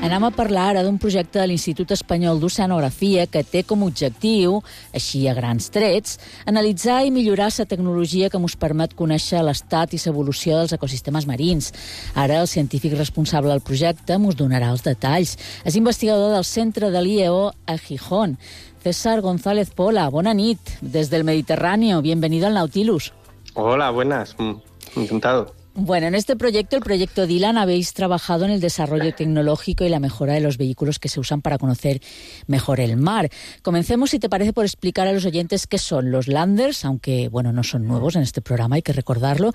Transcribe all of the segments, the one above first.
Anem a parlar ara d'un projecte de l'Institut Espanyol d'Oceanografia que té com a objectiu, així a grans trets, analitzar i millorar la tecnologia que ens permet conèixer l'estat i l'evolució dels ecosistemes marins. Ara el científic responsable del projecte ens donarà els detalls. És investigador del Centre de l'IEO a Gijón. César González Pola, bona nit, des del Mediterráneo. Bienvenido al Nautilus. Hola, buenas. Encantado. Bueno, en este proyecto, el proyecto Dylan, habéis trabajado en el desarrollo tecnológico y la mejora de los vehículos que se usan para conocer mejor el mar. Comencemos, si te parece, por explicar a los oyentes qué son los landers, aunque, bueno, no son nuevos en este programa, hay que recordarlo,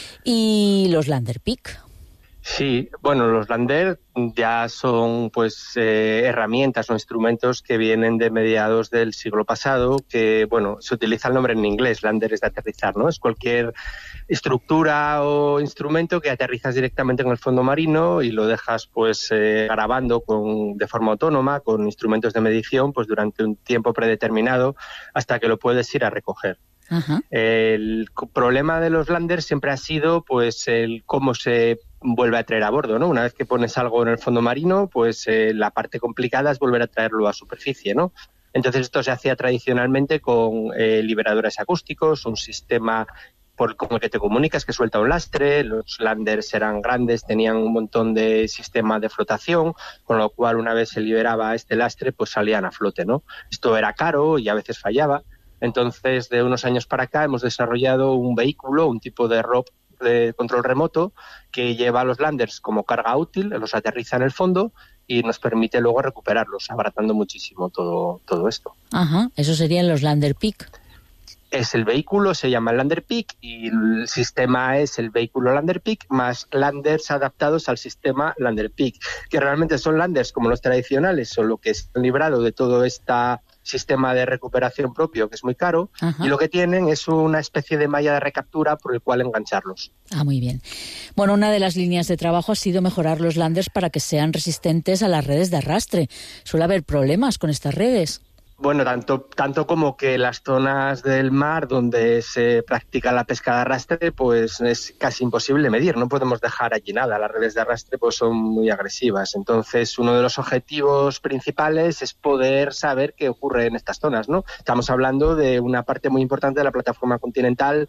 y los Lander Peak. Sí, bueno, los lander ya son herramientas o instrumentos que vienen de mediados del siglo pasado, que, bueno, se utiliza el nombre en inglés, lander es de aterrizar, ¿no? Es cualquier estructura o instrumento que aterrizas directamente en el fondo marino y lo dejas grabando de forma autónoma con instrumentos de medición durante un tiempo predeterminado hasta que lo puedes ir a recoger. Ajá. El problema de los landers siempre ha sido el cómo se vuelve a traer a bordo, ¿no? Una vez que pones algo en el fondo marino, la parte complicada es volver a traerlo a superficie, ¿no? Entonces esto se hacía tradicionalmente con liberadores acústicos, un sistema con el que te comunicas que suelta un lastre. Los landers eran grandes, tenían un montón de sistema de flotación, con lo cual una vez se liberaba este lastre, salían a flote, ¿no? Esto era caro y a veces fallaba. Entonces, de unos años para acá hemos desarrollado un vehículo, un tipo de ROV de control remoto que lleva a los landers como carga útil, los aterriza en el fondo y nos permite luego recuperarlos, abaratando muchísimo todo esto. Ajá, eso serían los Lander Peak. Es el vehículo, se llama Lander Peak y el sistema es el vehículo Lander Peak más landers adaptados al sistema Lander Peak, que realmente son landers como los tradicionales, solo que se han librado de todo este sistema de recuperación propio, que es muy caro. Ajá. Y lo que tienen es una especie de malla de recaptura por el cual engancharlos. Ah, muy bien. Bueno, una de las líneas de trabajo ha sido mejorar los landers para que sean resistentes a las redes de arrastre. ¿Suele haber problemas con estas redes? Bueno, tanto como que las zonas del mar donde se practica la pesca de arrastre, es casi imposible medir, no podemos dejar allí nada. Las redes de arrastre son muy agresivas. Entonces, uno de los objetivos principales es poder saber qué ocurre en estas zonas, ¿no? Estamos hablando de una parte muy importante de la plataforma continental,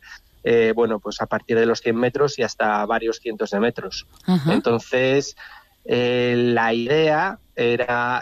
a partir de los 100 metros y hasta varios cientos de metros. Ajá. Entonces, la idea era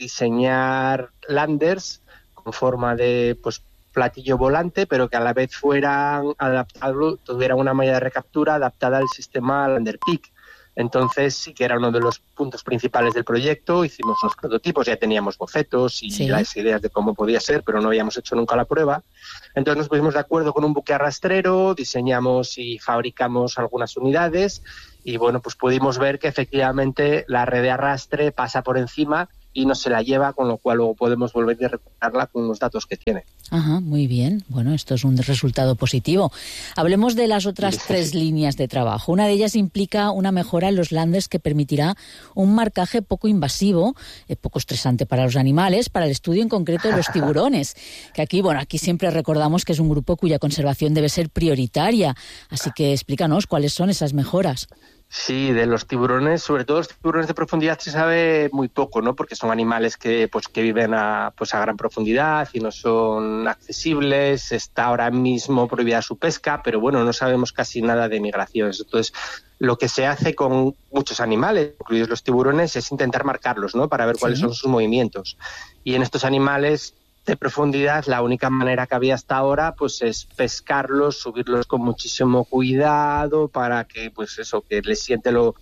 diseñar landers con forma de platillo volante, pero que a la vez fueran adaptados, tuvieran una malla de recaptura adaptada al sistema Lander Peak. Entonces sí que era uno de los puntos principales del proyecto. Hicimos unos prototipos, ya teníamos bocetos y las ideas de cómo podía ser, pero no habíamos hecho nunca la prueba. Entonces nos pusimos de acuerdo con un buque arrastrero, diseñamos y fabricamos algunas unidades y pudimos ver que efectivamente la red de arrastre pasa por encima y no se la lleva, con lo cual luego podemos volver a recuperarla con los datos que tiene. Ajá, muy bien. Bueno, esto es un resultado positivo. Hablemos de las otras tres líneas de trabajo. Una de ellas implica una mejora en los landers que permitirá un marcaje poco invasivo, poco estresante para los animales, para el estudio en concreto de los tiburones, que aquí siempre recordamos que es un grupo cuya conservación debe ser prioritaria. Así que explícanos cuáles son esas mejoras. Sí, de los tiburones, sobre todo los tiburones de profundidad, se sabe muy poco, ¿no? Porque son animales que viven a gran profundidad y no son accesibles. Está ahora mismo prohibida su pesca, pero no sabemos casi nada de migraciones. Entonces, lo que se hace con muchos animales, incluidos los tiburones, es intentar marcarlos, ¿no? Para ver cuáles son sus movimientos. Y en estos animales de profundidad, la única manera que había hasta ahora es pescarlos, subirlos con muchísimo cuidado para que que les siente lo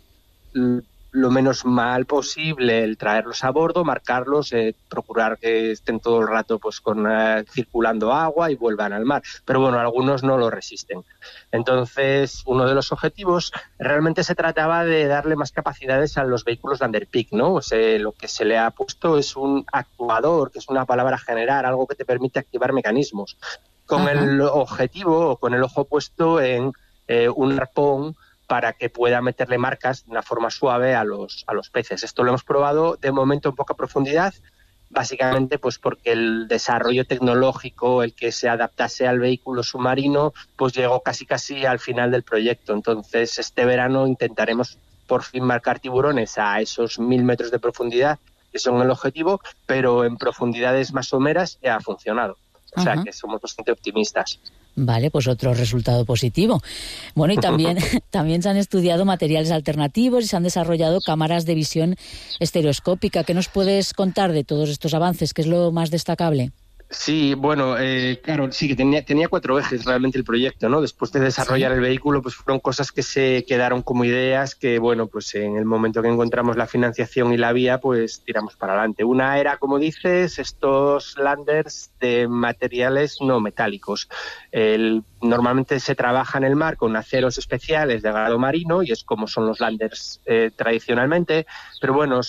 menos mal posible, el traerlos a bordo, marcarlos, procurar que estén todo el rato circulando agua y vuelvan al mar. Pero algunos no lo resisten. Entonces, uno de los objetivos realmente se trataba de darle más capacidades a los vehículos Lander Peak, ¿no? Lo que se le ha puesto es un actuador, que es una palabra general, algo que te permite activar mecanismos, con el objetivo o con el ojo puesto en un arpón para que pueda meterle marcas de una forma suave a los peces. Esto lo hemos probado de momento en poca profundidad, básicamente porque el desarrollo tecnológico, el que se adaptase al vehículo submarino, llegó casi al final del proyecto. Entonces este verano intentaremos por fin marcar tiburones a esos 1000 metros de profundidad, que son el objetivo, pero en profundidades más someras ya ha funcionado. O sea que somos bastante optimistas. Vale, pues otro resultado positivo. Bueno, y también se han estudiado materiales alternativos y se han desarrollado cámaras de visión estereoscópica. ¿Qué nos puedes contar de todos estos avances? ¿Qué es lo más destacable? Sí, bueno, claro, sí que tenía 4 ejes realmente el proyecto, ¿no? Después de desarrollar el vehículo, pues fueron cosas que se quedaron como ideas que, bueno, pues en el momento que encontramos la financiación y la vía, pues tiramos para adelante. Una era, como dices, estos landers de materiales no metálicos. Normalmente se trabaja en el mar con aceros especiales de grado marino y es como son los landers tradicionalmente, pero bueno,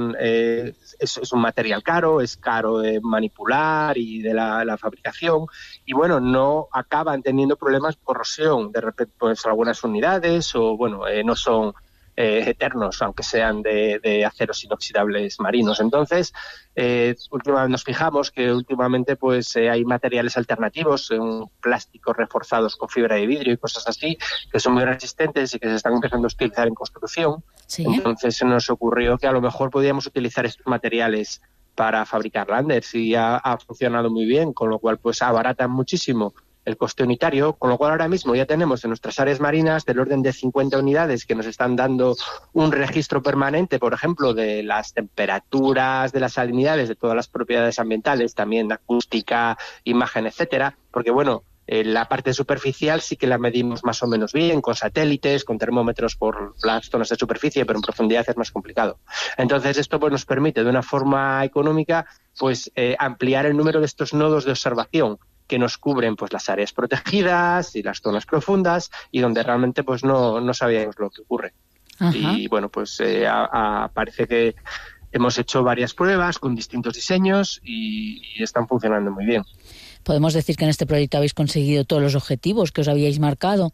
es un material caro, es caro de manipular y de la fabricación, y bueno, no acaban teniendo problemas de corrosión, de repente pues algunas unidades, o bueno, no son eternos, aunque sean de aceros inoxidables marinos. Entonces, nos fijamos que últimamente pues hay materiales alternativos, plásticos reforzados con fibra de vidrio y cosas así, que son muy resistentes y que se están empezando a utilizar en construcción. ¿Sí? Entonces se nos ocurrió que a lo mejor podíamos utilizar estos materiales para fabricar landers y ha funcionado muy bien, con lo cual pues abaratan muchísimo el coste unitario, con lo cual ahora mismo ya tenemos en nuestras áreas marinas del orden de 50 unidades que nos están dando un registro permanente, por ejemplo, de las temperaturas, de las salinidades, de todas las propiedades ambientales, también acústica, imagen, etcétera, porque bueno, la parte superficial sí que la medimos más o menos bien, con satélites, con termómetros por las zonas de superficie, pero en profundidad es más complicado. Entonces esto pues nos permite de una forma económica pues ampliar el número de estos nodos de observación que nos cubren pues las áreas protegidas y las zonas profundas y donde realmente pues no sabíamos lo que ocurre. Ajá. Y bueno, pues parece que hemos hecho varias pruebas con distintos diseños y están funcionando muy bien. ¿Podemos decir que en este proyecto habéis conseguido todos los objetivos que os habíais marcado?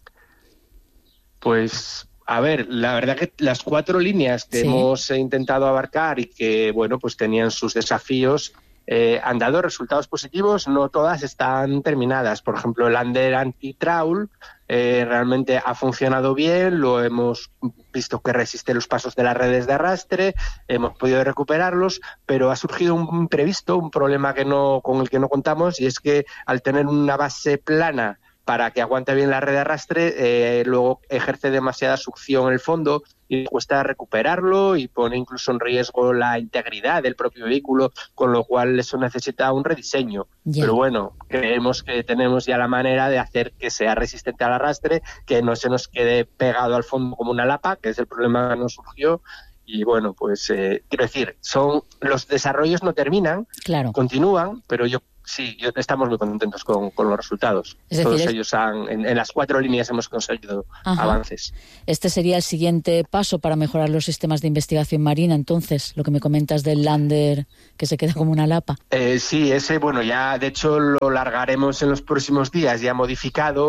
Pues a ver, la verdad que las 4 líneas que hemos intentado abarcar y que bueno, pues tenían sus desafíos, han dado resultados positivos. No todas están terminadas. Por ejemplo, el lander anti-trawl realmente ha funcionado bien, lo hemos visto que resiste los pasos de las redes de arrastre, hemos podido recuperarlos, pero ha surgido un imprevisto, un problema con el que no contamos, y es que al tener una base plana para que aguante bien la red de arrastre, luego ejerce demasiada succión en el fondo y cuesta recuperarlo y pone incluso en riesgo la integridad del propio vehículo, con lo cual eso necesita un rediseño. Pero bueno, creemos que tenemos ya la manera de hacer que sea resistente al arrastre, que no se nos quede pegado al fondo como una lapa, que es el problema que nos surgió. Y bueno, pues quiero decir, los desarrollos no terminan, continúan, pero estamos muy contentos con los resultados. Es decir, todos ellos en las 4 líneas hemos conseguido avances. Este sería el siguiente paso para mejorar los sistemas de investigación marina, entonces, lo que me comentas del lander que se queda como una lapa. Sí, ese, bueno, ya de hecho lo largaremos en los próximos días, ya modificado,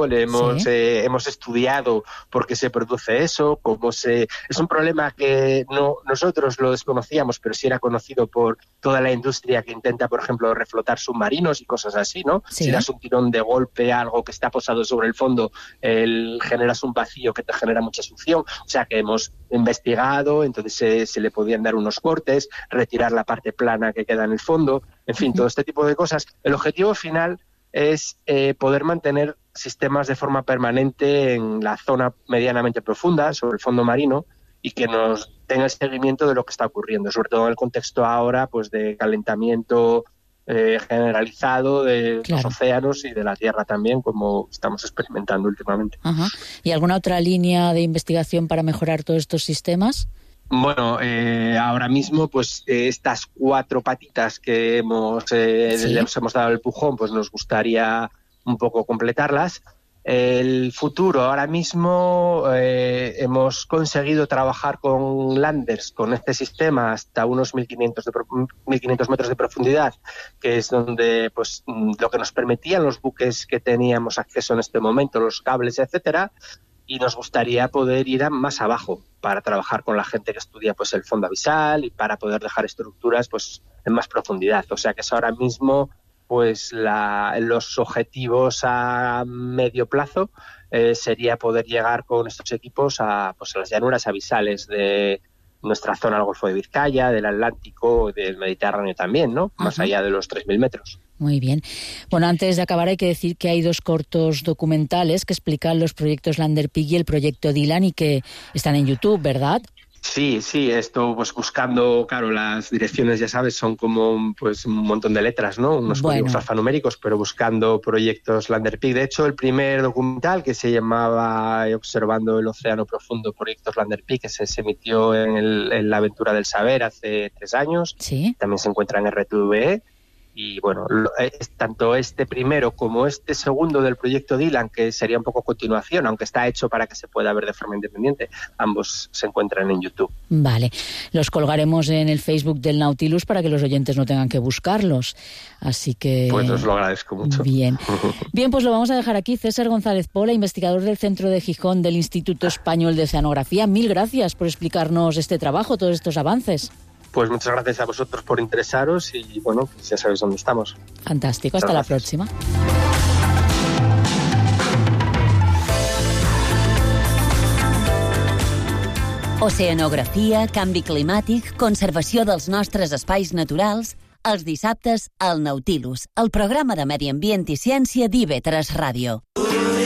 hemos estudiado por qué se produce eso, es un problema que nosotros lo desconocíamos, pero sí era conocido por toda la industria que intenta, por ejemplo, reflotar submarinos y cosas así, ¿no? Sí. Si das un tirón de golpe a algo que está posado sobre el fondo, generas un vacío que te genera mucha succión. O sea que hemos investigado, entonces se le podían dar unos cortes, retirar la parte plana que queda en el fondo, en fin, todo este tipo de cosas. El objetivo final es poder mantener sistemas de forma permanente en la zona medianamente profunda, sobre el fondo marino, y que nos tenga el seguimiento de lo que está ocurriendo, sobre todo en el contexto ahora pues de calentamiento generalizado de los océanos y de la Tierra también, como estamos experimentando últimamente. Ajá. ¿Y alguna otra línea de investigación para mejorar todos estos sistemas? Bueno, ahora mismo pues estas 4 patitas que les hemos dado el empujón, pues nos gustaría un poco completarlas. El futuro, ahora mismo hemos conseguido trabajar con landers, con este sistema, hasta unos 1.500 metros de profundidad, que es donde pues lo que nos permitían los buques que teníamos acceso en este momento, los cables, etcétera, y nos gustaría poder ir más abajo para trabajar con la gente que estudia pues el fondo abisal y para poder dejar estructuras pues en más profundidad. O sea que eso ahora mismo pues los objetivos a medio plazo sería poder llegar con estos equipos a las llanuras abisales de nuestra zona del Golfo de Vizcaya, del Atlántico, del Mediterráneo también, ¿no? Más allá de los 3.000 metros. Muy bien. Bueno, antes de acabar hay que decir que hay 2 cortos documentales que explican los proyectos Lander Peak y el proyecto Dylan y que están en YouTube, ¿verdad? Sí, esto pues buscando, claro, las direcciones, ya sabes, son como pues un montón de letras, ¿no? Unos códigos alfanuméricos, pero buscando proyectos Lander Peak. De hecho, el primer documental, que se llamaba Observando el Océano Profundo, proyectos Lander Peak, que se emitió en La Aventura del Saber hace 3 años, ¿sí? También se encuentra en RTVE. Y bueno, tanto este primero como este segundo del proyecto Dylan, que sería un poco continuación, aunque está hecho para que se pueda ver de forma independiente, ambos se encuentran en YouTube. Vale, los colgaremos en el Facebook del Nautilus para que los oyentes no tengan que buscarlos. Así que... Pues os lo agradezco mucho. Bien, pues lo vamos a dejar aquí. César González Pola, investigador del Centro de Gijón del Instituto Español de Oceanografía. 1000 gracias por explicarnos este trabajo, todos estos avances. Pues muchas gracias a vosotros por interesaros y bueno, pues ya sabéis dónde estamos. Fantástico, hasta la próxima. Oceanografia, canvi climàtic, conservació dels nostres espais naturals, els dissabtes al Nautilus, el programa de Medi Ambient i Ciència d'IV3 Ràdio.